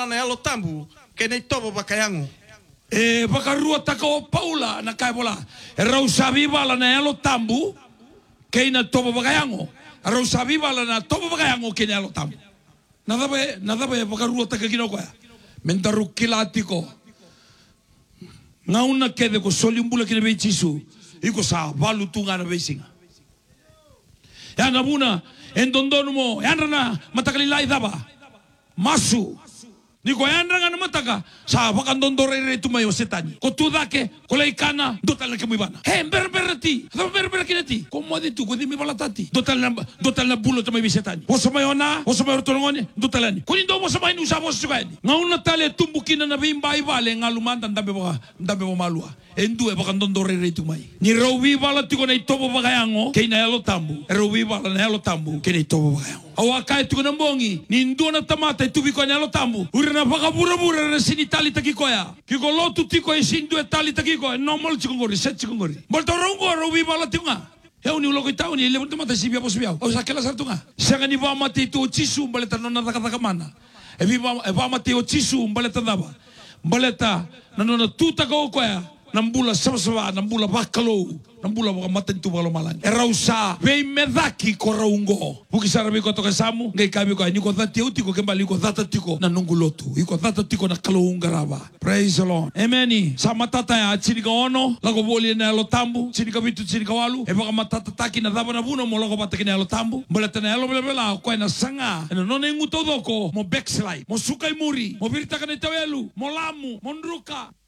la na alo tambu ke nei tobo bakayango. E bakarua taka o Paula na kai bola. E rau sabiva la na alo tambu ke na tobo bakayango. E rau sabiva la na tobo bakayango ke na alo tambu. Nada be bakarua taka kino koya. Mentaru kilatiko. Ngauna kede ko solimbula kine be chisu. Iko sa balu tunga na besinga. Ya nabuna endondono mo yanrana matakali lai daba. Masu. Niko yanranga na mataka sa bakandondore re tumayo setani. Ko tudake ko leikana dotal na kemibana. He berberati. Do berberati. Como de tu ko di mi balatati. Dotal na bulo tumay setani. Wo samayona, wo samayor tolongoni dotalani. Kunindo mo samay nusa mo sugani. Ngauna tale tumbukina na bimba ibale ngalumantan dabe mo malua. Endu e bakandondore re tumay. Ni rowi balati ko na itobo bagayango kay na elo tambu. Rowi bala na elo tambu kay na itobo bagayango. Awakai tu na mbongi ni ndu na tamata tubi ko na elo tambu. Na bakabura-bura na sinitali takikoya. Kiko lotu tiko e sindu e tali takikoya. Normal chikongori, set chikongori. Bolta rongo rowi balati nga. Heu ni uloko itau ni levanta mata sibia posibiao. Au sakela sartunga. Sanga ni va mate tu chisu baleta nona takataka mana. E va mate o chisu baleta daba. Baleta na nona tuta ko koya. Nambula sama nambula bakalo. Nambula baka matentu balo malang. Erausa vei medaki ko raungo. Buki sarabi ko toka samu. Ngai kami ko ni ko dati utiko kembali ko data tiko na nungulotu. Iko data tiko na kalungaraba. Praise the Lord. Amen. Sa matata ya chini ka ono. Lago boli na alo tambu. Chini ka bitu chini ka walu. E baka matata taki na daba na buno mo lago bataki na alo tambu. Balata na alo bela ko na sanga. Na none nguto doko mo backslide. Mo sukai muri. Mo birita ka na tawelu. Mo lamu. Mo nruka.